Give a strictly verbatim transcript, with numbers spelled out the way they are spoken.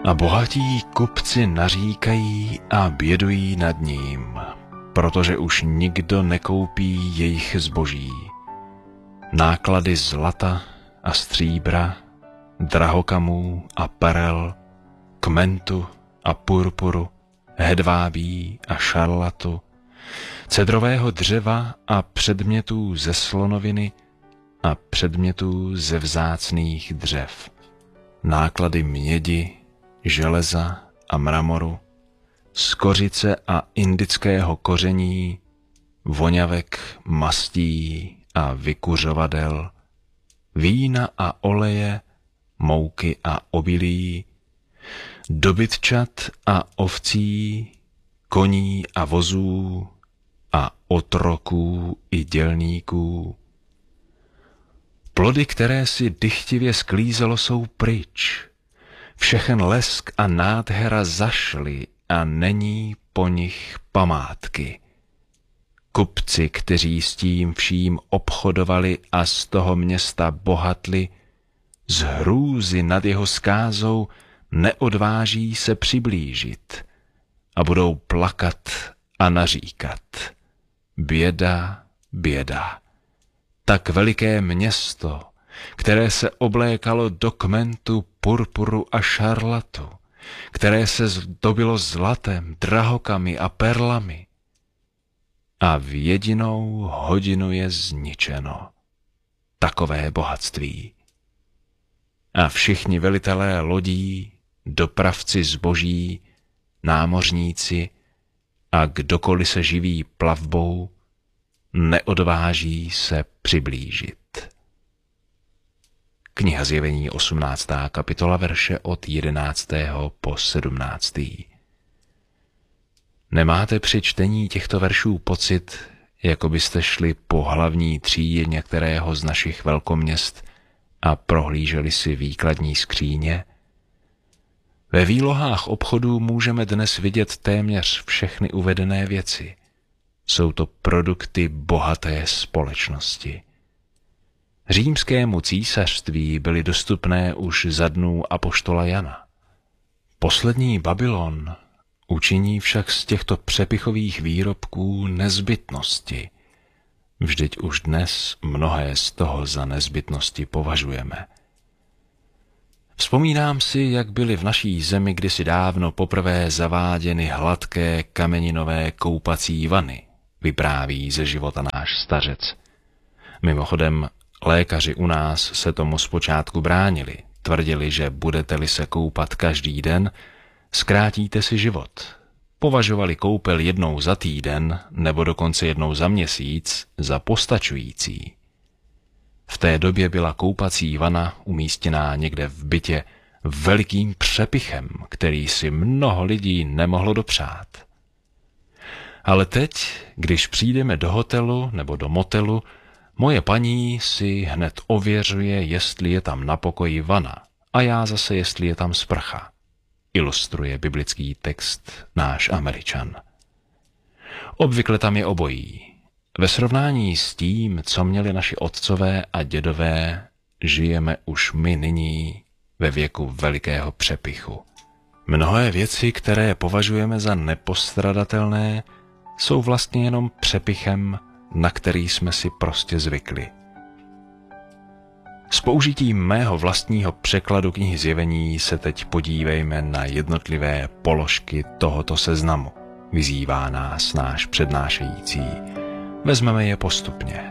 A bohatí kupci naříkají a bědují nad ním, protože už nikdo nekoupí jejich zboží. Náklady zlata a stříbra, drahokamů a perel, kmentu a purpuru, hedvábí a šarlatu, cedrového dřeva a předmětů ze slonoviny a předmětů ze vzácných dřev, náklady mědi, železa a mramoru, skořice a indického koření, voňavek, mastí a vykuřovadel, vína a oleje, mouky a obilí, dobytčat a ovcí, koní a vozů a otroků i dělníků. Plody, které si dychtivě sklízelo, jsou pryč. Všechen lesk a nádhera zašly a není po nich památky. Kupci, kteří s tím vším obchodovali a z toho města bohatli, z hrůzy nad jeho skázou neodváží se přiblížit a budou plakat a naříkat. Běda, běda. Tak veliké město, které se oblékalo do kmentu, purpuru a šarlatu, které se zdobilo zlatem, drahokamy a perlami, a v jedinou hodinu je zničeno. Takové bohatství. A všichni velitelé lodí, dopravci zboží, námořníci a kdokoliv se živí plavbou, neodváží se přiblížit. Kniha Zjevení, osmnáctá kapitola, verše od jedenáctého po sedmnáctý. Nemáte při čtení těchto veršů pocit, jako byste šli po hlavní třídě některého z našich velkoměst a prohlíželi si výkladní skříně? Ve výlohách obchodů můžeme dnes vidět téměř všechny uvedené věci. Jsou to produkty bohaté společnosti. Římskému císařství byly dostupné už za dnů apoštola Jana. Poslední Babylon učiní však z těchto přepichových výrobků nezbytnosti. Vždyť už dnes mnohé z toho za nezbytnosti považujeme. Vzpomínám si, jak byly v naší zemi kdysi dávno poprvé zaváděny hladké kameninové koupací vany, vypráví ze života náš stařec. Mimochodem, lékaři u nás se tomu zpočátku bránili. Tvrdili, že budete-li se koupat každý den, zkrátíte si život. Považovali koupel jednou za týden nebo dokonce jednou za měsíc za postačující. V té době byla koupací vana umístěná někde v bytě velikým přepichem, který si mnoho lidí nemohlo dopřát. Ale teď, když přijdeme do hotelu nebo do motelu, moje paní si hned ověřuje, jestli je tam na pokoji vana, a já zase, jestli je tam sprcha. Ilustruje biblický text náš Američan. Obvykle tam je obojí. Ve srovnání s tím, co měli naši otcové a dědové, žijeme už my nyní ve věku velikého přepichu. Mnohé věci, které považujeme za nepostradatelné, jsou vlastně jenom přepichem, na který jsme si prostě zvykli. S použitím mého vlastního překladu knihy Zjevení se teď podívejme na jednotlivé položky tohoto seznamu. Vyzývá nás náš přednášející. Vezmeme je postupně.